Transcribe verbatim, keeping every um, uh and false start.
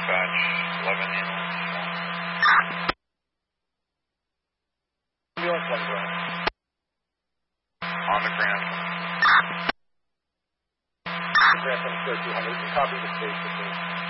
dispatch, eleven ambulance. Ambulance on ground. On the ground. Grant from thirty-two hundred. Copy the station.